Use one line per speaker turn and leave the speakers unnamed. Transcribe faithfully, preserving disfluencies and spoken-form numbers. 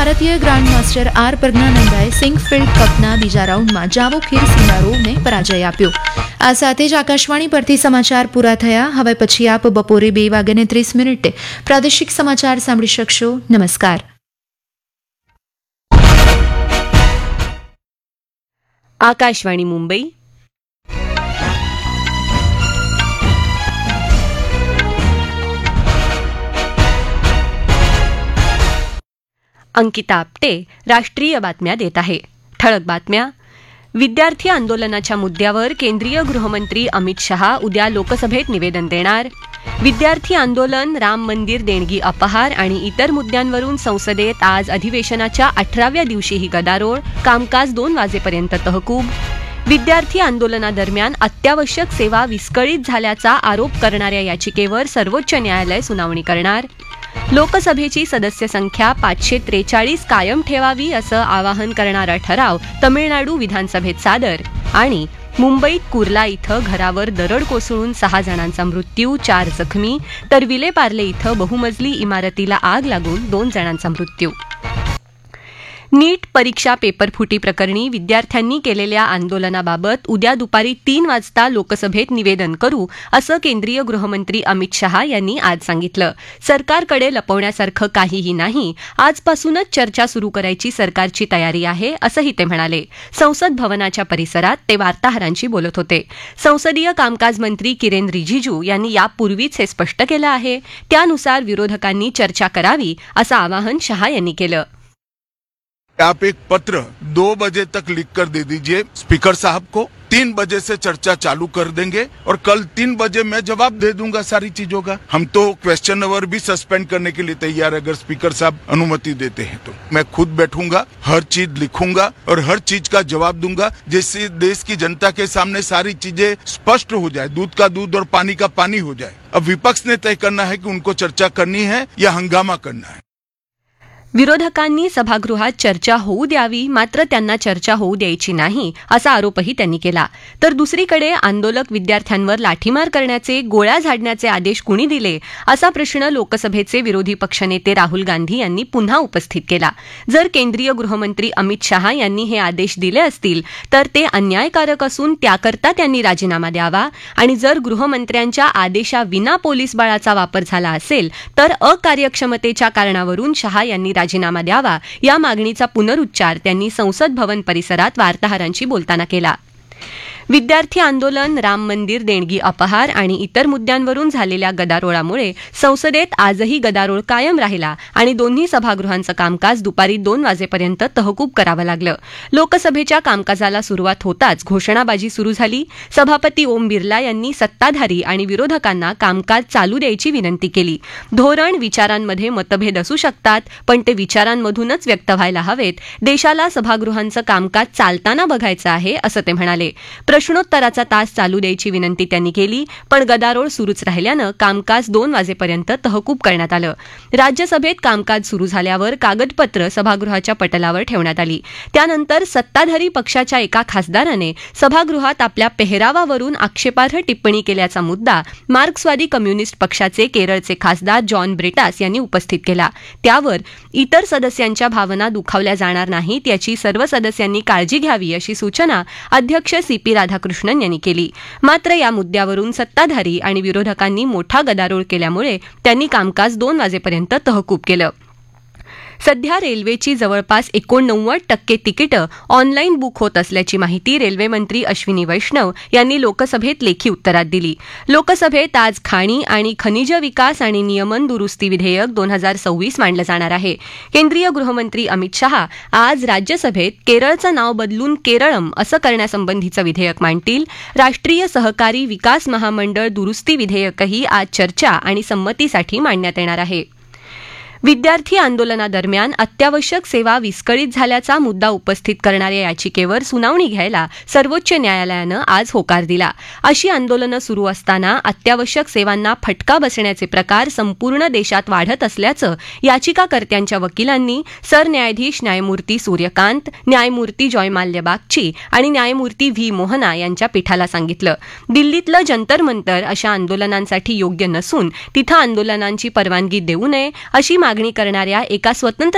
ભારતીય grandmaster R પ્રજ્ઞાનંદાએ સિંગફિલ્ડ કપના બીજા રાઉન્ડમાં જાવો ખીર સિંગારોવને પરાજય આપ્યો. આ સાથે જ આકાશવાણી પરથી સમાચાર પૂરા થયા. હવે પછી આપ બપોરે બે વાગ્યાને ત્રીસ મિનિટે પ્રાદેશિક સમાચાર સાંભળી શકશો. નમસ્કાર.
आकाशवाणी मुंबई. अंकिता आपटे राष्ट्रीय बातम्या देत आहे. ठळक बातम्या. विद्यार्थी आंदोलनाच्या मुद्द्यावर केंद्रीय गृहमंत्री अमित शहा उद्या लोकसभेत निवेदन देणार. विद्यार्थी आंदोलन, राम मंदिर देणगी अपहार आणि इतर मुद्द्यांवरून संसदेत आज अधिवेशनाच्या अठराव्या दिवशीही गदारोळ, कामकाज दोन वाजेपर्यंत तहकूब. विद्यार्थी आंदोलनादरम्यान अत्यावश्यक सेवा विस्कळीत झाल्याचा आरोप करणाऱ्या याचिकेवर सर्वोच्च न्यायालय सुनावणी करणार. लोकसभेची सदस्य संख्या पाचशे त्रेचाळीस कायम ठेवावी असं आवाहन करणारा ठराव तमिळनाडू विधानसभेत सादर. आणि मुंबईत कुर्ला इथं घरावर दरड कोसळून सहा जणांचा मृत्यू, चार जखमी, तर विलेपार्ले इथं बहुमजली इमारतीला आग लागून दोन जणांचा मृत्यू. नीट परीक्षा पेपरफुटी प्रकरणी विद्यार्थ्यांनी केलेल्या आंदोलनाबाबत उद्या दुपारी तीन वाजता लोकसभेत निवेदन करू असं केंद्रीय गृहमंत्री अमित शहा यांनी आज सांगितलं. सरकारकडे लपवण्यासारखं काहीही नाही. आजपासूनच चर्चा सुरू करायची सरकारची तयारी आहे असंही ते म्हणाले. संसद भवनाच्या परिसरात ते वार्ताहरांशी बोलत होते. संसदीय कामकाज मंत्री किरेन रिजिजू यांनी यापूर्वीच हे स्पष्ट केलं आहे. त्यानुसार विरोधकांनी चर्चा करावी असं आवाहन शहा यांनी केलं.
आप एक पत्र दो बजे तक लिख कर दे दीजिए स्पीकर साहब को. तीन बजे से चर्चा चालू कर देंगे और कल तीन बजे मैं जवाब दे दूंगा सारी चीजों का. हम तो क्वेश्चन आवर भी सस्पेंड करने के लिए तैयार अगर स्पीकर साहब अनुमति देते हैं तो. मैं खुद बैठूंगा, हर चीज लिखूंगा और हर चीज का जवाब दूंगा जिससे देश की जनता के सामने सारी चीजें स्पष्ट हो जाए, दूध का दूध और पानी का पानी हो जाए. अब विपक्ष ने तय करना है कि उनको चर्चा करनी है या हंगामा करना है.
विरोधकांनी सभागृहात चर्चा होऊ द्यावी, मात्र त्यांना चर्चा होऊ द्यायची नाही असा आरोपही त्यांनी केला. तर दुसरीकडे आंदोलक विद्यार्थ्यांवर लाठीमार करण्याचे, गोळ्या झाडण्याचे आदेश कुणी दिले असा प्रश्न लोकसभेचे विरोधी पक्षनेते राहुल गांधी यांनी पुन्हा उपस्थित केला. जर केंद्रीय गृहमंत्री अमित शहा यांनी हे आदेश दिले असतील तर ते अन्यायकारक असून त्याकरता त्यांनी राजीनामा द्यावा. आणि जर गृहमंत्र्यांच्या आदेशाविना पोलीस बळाचा वापर झाला असेल तर अकार्यक्षमतेच्या कारणावरून शहा यांनी राजीनामा द्यावा. या मागणीचा पुनरुच्चार त्यांनी संसद भवन परिसरात वार्ताहरांशी बोलताना केला. विद्यार्थी आंदोलन, राम मंदिर देणगी अपहार आणि इतर मुद्द्यांवरून झालेल्या गदारोळामुळे संसदेत आजही गदारोळ कायम राहिला आणि दोन्ही सभागृहांचं कामकाज दुपारी दोन वाजेपर्यंत तहकूब करावं लागलं. लोकसभेच्या कामकाजाला सुरुवात होताच घोषणाबाजी सुरू झाली. सभापती ओम बिर्ला यांनी सत्ताधारी आणि विरोधकांना कामकाज चालू द्यायची विनंती केली. धोरण, विचारांमध्ये मतभेद असू शकतात, पण ते विचारांमधूनच व्यक्त व्हायला हवेत. देशाला सभागृहांचं कामकाज चालताना बघायचं आहे असं ते म्हणाले. प्रश्नोत्तराचा तास चालू द्यायची विनंती त्यांनी केली, पण गदारोळ सुरूच राहिल्यानं कामकाज दोन वाजेपर्यंत तहकूब करण्यात आलं. राज्यसभेत कामकाज सुरू झाल्यावर कागदपत्र सभागृहाच्या पटलावर ठेवण्यात आली. त्यानंतर सत्ताधारी पक्षाच्या एका खासदाराने सभागृहात आपल्या पेहरावावरून आक्षेपार्ह टिप्पणी केल्याचा मुद्दा मार्क्सवादी कम्युनिस्ट पक्षाचे केरळचे खासदार जॉन ब्रिटास यांनी उपस्थित केला. त्यावर इतर सदस्यांच्या भावना दुखावल्या जाणार नाहीत याची सर्व सदस्यांनी काळजी घ्यावी अशी सूचना अध्यक्ष सी पी राधाकृष्णन यांनी केली. मात्र या मुद्द्यावरून सत्ताधारी आणि विरोधकांनी मोठा गदारोळ केल्यामुळे त्यांनी कामकाज दोन वाजेपर्यंत तहकूब केलं. सध्या रेल्वेची जवळपास एकोणनव्वद टक्के तिकीटं ऑनलाईन बुक होत असल्याची माहिती रेल्वेमंत्री अश्विनी वैष्णव यांनी लोकसभेत लेखी उत्तरात दिली. लोकसभेत आज खाणी आणि खनिज विकास आणि नियमन दुरुस्ती विधेयक दोन हजार सव्वीस मांडलं जाणार आहे. केंद्रीय गृहमंत्री अमित शहा आज राज्यसभेत केरळचं नाव बदलून केरळम असं करण्यासंबंधीचं विधेयक मांडतील. राष्ट्रीय सहकारी विकास महामंडळ दुरुस्ती विधेयकही आज चर्चा आणि संमतीसाठी मांडण्यात येणार आहे. विद्यार्थी आंदोलनादरम्यान अत्यावश्यक सेवा विस्कळीत झाल्याचा मुद्दा उपस्थित करणाऱ्या याचिकेवर सुनावणी घ्यायला सर्वोच्च न्यायालयानं आज होकार दिला. अशी आंदोलनं सुरू असताना अत्यावश्यक सेवांना फटका बसण्याचे प्रकार संपूर्ण देशात वाढत असल्याचं याचिकाकर्त्यांच्या वकिलांनी सरन्यायाधीश न्यायमूर्ती सूर्यकांत, न्यायमूर्ती जॉयमाल्य बागची आणि न्यायमूर्ती व्ही मोहना यांच्या पीठाला सांगितलं. दिल्लीतलं जंतर मंतर अशा आंदोलनांसाठी योग्य नसून तिथं आंदोलनांची परवानगी देऊ नये अशी मागणी करणाऱ्या एका स्वतंत्र